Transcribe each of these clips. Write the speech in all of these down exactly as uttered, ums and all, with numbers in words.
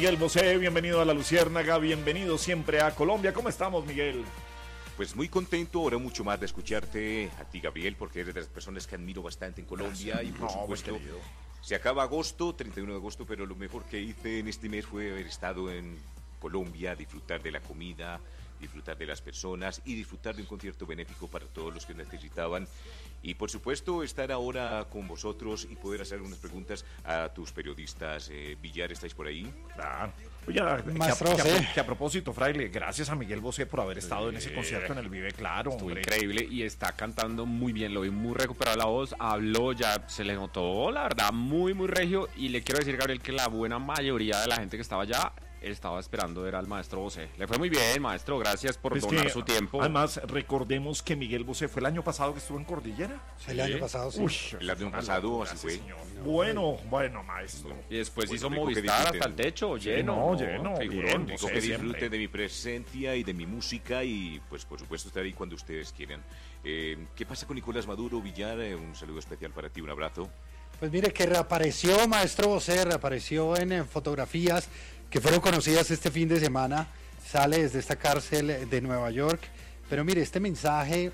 Miguel Bosé, bienvenido a La Luciérnaga, bienvenido siempre a Colombia. ¿Cómo estamos, Miguel? Pues muy contento, ahora mucho más de escucharte a ti, Gabriel, porque eres de las personas que admiro bastante en Colombia. Gracias. Y por no, supuesto, se acaba agosto, treinta y uno de agosto, pero lo mejor que hice en este mes fue haber estado en Colombia, disfrutar de la comida, disfrutar de las personas y disfrutar de un concierto benéfico para todos los que necesitaban. Y por supuesto estar ahora con vosotros y poder hacer unas preguntas a tus periodistas. Eh, Villar, ¿estáis por ahí? Claro. Oye, que, a, que, a, que a propósito, Fraile, gracias a Miguel Bosé por haber estado sí. en ese concierto en el Vive Claro. Estuvo hombre. increíble y está cantando muy bien, lo vi muy recuperado la voz, habló, ya se le notó, la verdad, muy, muy regio. Y le quiero decir, Gabriel, que la buena mayoría de la gente que estaba allá estaba esperando ver al maestro Bosé. Le fue muy bien, maestro, gracias por es donar su tiempo. Además, recordemos que Miguel Bosé fue el año pasado que estuvo en Cordillera. Sí. El año pasado, sí. Uy, el año pasado, así fue. No, bueno, bueno, maestro. Y después bueno, hizo Movistar hasta el techo, lleno. No, lleno, bien. Digo que disfrute de mi presencia y de mi música y, pues, por supuesto, estaré ahí cuando ustedes quieran. Eh, ¿Qué pasa con Nicolás Maduro, Villar? Eh, un saludo especial para ti, un abrazo. Pues mire que reapareció maestro Bosé, reapareció en, en fotografías que fueron conocidas este fin de semana, sale desde esta cárcel de Nueva York, pero mire, este mensaje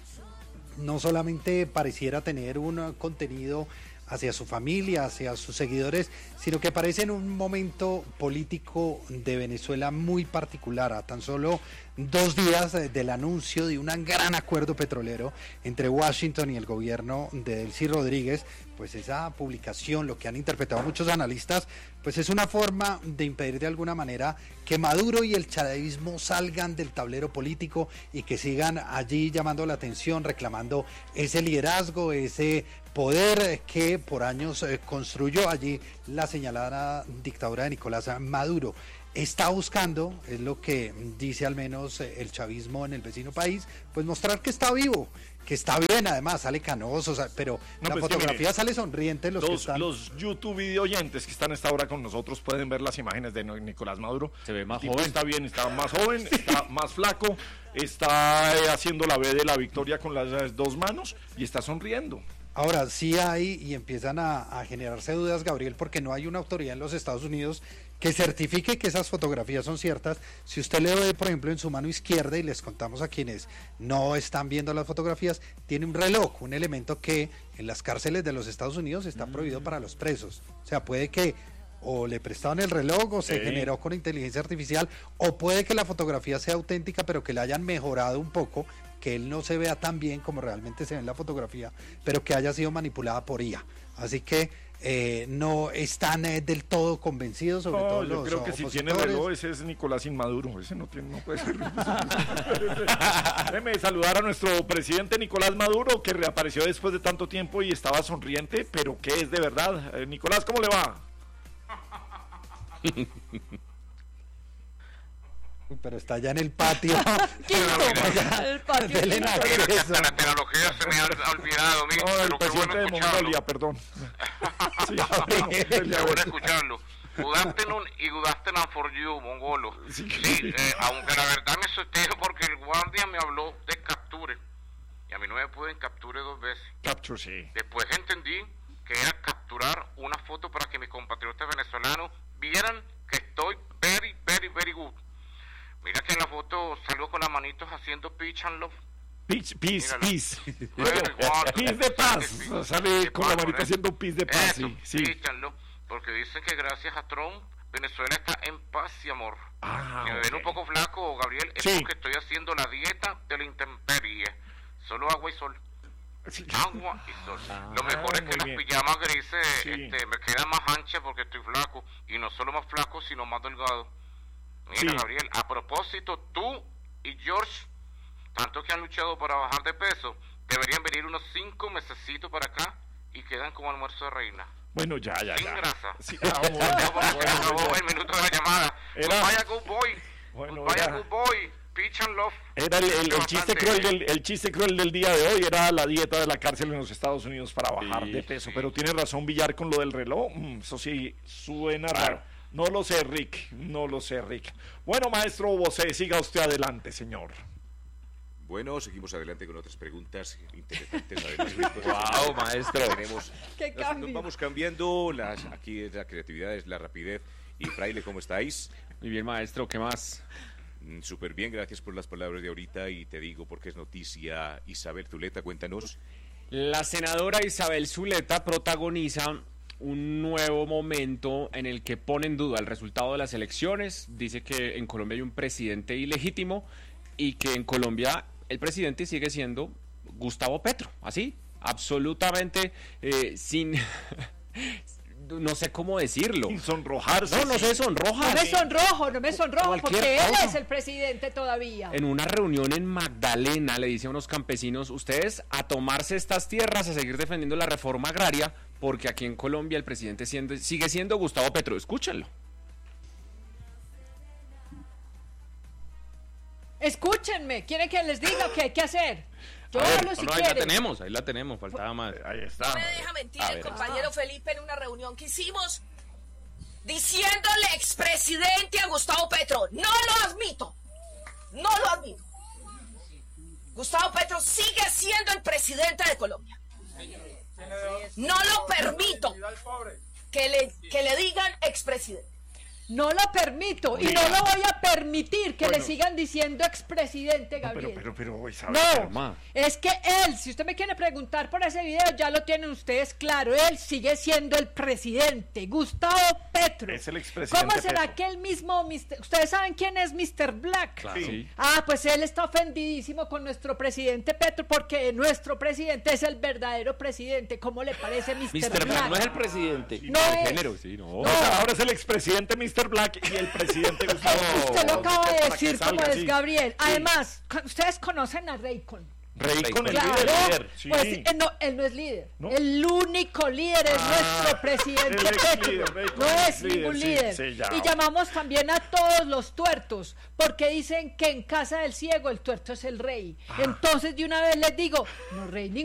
no solamente pareciera tener un contenido hacia su familia, hacia sus seguidores, sino que aparece en un momento político de Venezuela muy particular, a tan solo dos días del anuncio de un gran acuerdo petrolero entre Washington y el gobierno de Delcy Rodríguez. Pues esa publicación, lo que han interpretado muchos analistas, pues es una forma de impedir de alguna manera que Maduro y el chavismo salgan del tablero político y que sigan allí llamando la atención, reclamando ese liderazgo, ese poder que por años eh, construyó allí la señalada dictadura de Nicolás Maduro. Está buscando, es lo que dice al menos eh, el chavismo en el vecino país, pues mostrar que está vivo, que está bien, además sale canoso, o sea, pero no, la pues fotografía mire, sale sonriente. Los, los, que están... los YouTube video oyentes que están a esta hora con nosotros pueden ver las imágenes de Nicolás Maduro. Se ve más joven. joven. Está bien, está más joven, está más flaco, está eh, haciendo la B de la victoria con las dos manos y está sonriendo. Ahora, sí hay y empiezan a, a generarse dudas, Gabriel, porque no hay una autoridad en los Estados Unidos que certifique que esas fotografías son ciertas. Si usted le ve, por ejemplo, en su mano izquierda, y les contamos a quienes no están viendo las fotografías, tiene un reloj, un elemento que en las cárceles de los Estados Unidos está prohibido para los presos. O sea, puede que o le prestaron el reloj o se sí. generó con inteligencia artificial, o puede que la fotografía sea auténtica, pero que la hayan mejorado un poco, que él no se vea tan bien como realmente se ve en la fotografía, pero que haya sido manipulada por I A. Así que eh, no están eh, del todo convencidos, sobre no, todo yo los creo que si tiene reloj, ese es Nicolás Inmaduro, ese no, tiene, no puede ser. Déjeme saludar a nuestro presidente Nicolás Maduro, que reapareció después de tanto tiempo y estaba sonriente, pero que es de verdad. Eh, Nicolás, ¿cómo le va? Pero está allá en el patio. El patio. De Elena, mira, que hasta la tecnología se me ha olvidado. Mira, no, el pero presidente bueno de Mongolia, perdón. Sí, qué bueno escucharlo. Good afternoon y good afternoon for you, mongolo. Sí, sí eh, aunque la verdad me asusté porque el guardia me habló de capture. Y a mí no me pueden capture dos veces. Capture, sí. Después entendí que era capturar una foto para que mis compatriotas venezolanos vieran que estoy very, very, very good. Mira que en la foto salgo con las manitos haciendo peace and love. Peace, peace, Míralo. peace. Well, Peace de paz. Peace, sale peace con la paz, manita ¿eh? haciendo peace de paz. Eso, sí, sí. peace and love, porque dicen que gracias a Trump Venezuela está en paz y amor. Ah, si me okay. ven un poco flaco, Gabriel, es sí. porque estoy haciendo la dieta de la intemperie. Solo agua y sol. Sí. Agua y sol. Ah, Lo mejor es que las bien. pijamas grises Sí. este, me quedan más anchas porque estoy flaco. Y no solo más flaco, sino más delgado. Mira, Sí. Gabriel, a propósito, tú y George, tanto que han luchado para bajar de peso, deberían venir unos cinco mesecitos para acá y quedan como almuerzo de reina. Bueno, ya, ya, Sin ya. grasa. Sí, ah, bueno, Ya, porque se bueno, acabó bueno. el minuto de la llamada. Era- Vaya good boy. Bueno, Vaya era- good boy. Peach and love. Era el, el- el chiste Bastante. cruel del, el chiste cruel del día de hoy, era la dieta de la cárcel en los Estados Unidos para bajar Sí, de peso, sí. pero tiene razón Villar con lo del reloj, mm, eso sí suena raro. No lo sé, Rick, no lo sé, Rick. Bueno, maestro Bosé, siga usted adelante, señor. Bueno, seguimos adelante con otras preguntas interesantes. Además, Wow, maestro. Tenemos, Qué nos, cambio. nos vamos cambiando, las, aquí es la creatividad, es la rapidez Y Fraile, ¿cómo estáis? Muy bien, maestro, ¿qué más? Mm, Súper bien, gracias por las palabras de ahorita y te digo porque es noticia. Isabel Zuleta, cuéntanos. La senadora Isabel Zuleta protagoniza un nuevo momento en el que pone en duda el resultado de las elecciones. Dice que en Colombia hay un presidente ilegítimo y que en Colombia el presidente sigue siendo Gustavo Petro, así, absolutamente eh, sin... no sé cómo decirlo. Sin sonrojarse. No, no se sonroja. No me sonrojo, no me sonrojo, Cualquier porque él cosa. es el presidente todavía. En una reunión en Magdalena le dice a unos campesinos, ustedes a tomarse estas tierras, a seguir defendiendo la reforma agraria, porque aquí en Colombia el presidente siendo, sigue siendo Gustavo Petro. Escúchenlo. Escúchenme, ¿quieren que les diga qué hay que hacer? Yo A ver, hablo si no, no, ahí la quieren. tenemos, ahí la tenemos, faltaba más. Ahí está. No me deja mentir A el ver. compañero Felipe en una reunión que hicimos diciéndole expresidente a Gustavo Petro. No lo admito. No lo admito. Gustavo Petro sigue siendo el presidente de Colombia. No lo permito que le, que le digan expresidente. No lo permito y no lo voy a permitir que Bueno. le sigan diciendo expresidente, No, pero, Gabriel. pero, pero, Isabel. No, pero- Ma. es que él, si usted me quiere preguntar por ese video, ya lo tienen ustedes claro, él sigue siendo el presidente, Gustavo Petro. Es el expresidente ¿Cómo será Petro. que el mismo, mister ustedes saben quién es mister Black? Claro. Sí. Ah, pues él está ofendidísimo con nuestro presidente Petro porque nuestro presidente es el verdadero presidente. ¿Cómo le parece mister mister Black? Black no es el presidente. No de es. género, sí, no. O sea, ahora es el expresidente mister Black y el presidente Gustavo. Usted lo acaba de Para que decir como salga es así. Gabriel. Además, co- ustedes conocen a Raycon. Rey con el Claro, líder, líder. Sí. pues eh, no, él no es líder. ¿No? El único líder es Ah, nuestro presidente el ex Petro. líder, Raycon No es es líder, ningún sí, líder. sí, ya. Y llamamos también a todos los tuertos, porque dicen que en casa del ciego el tuerto es el rey. Ah. Entonces de una vez les digo, no rey